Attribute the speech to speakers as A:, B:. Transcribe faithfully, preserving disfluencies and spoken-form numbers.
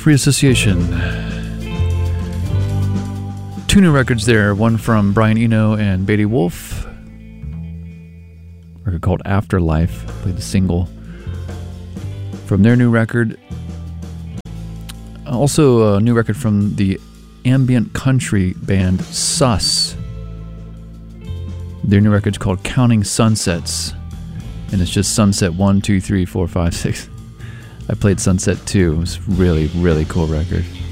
A: Free Association. Two new records there. One from Brian Eno and Beatty Wolf. A record called Afterlife. Played the single from their new record. Also a new record from the ambient country band Sus. Their new record's called Counting Sunsets. And it's just Sunset one, two, three, four, five, six. I played Sunset two. It was really, really cool record.